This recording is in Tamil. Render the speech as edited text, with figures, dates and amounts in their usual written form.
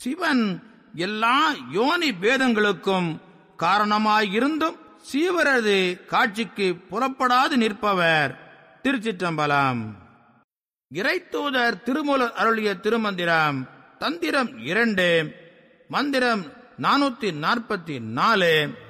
சிவன் எல்லா யோனி பேதங்களுக்கும் காரணமாயிருந்தும் சீவரது காட்சிக்கு புறப்படாது நிற்பவர். திருச்சிற்றம்பலம். இறைத்தூதர் திருமூலர் அருளிய திருமந்திரம். தந்திரம் 2, மந்திரம் 444.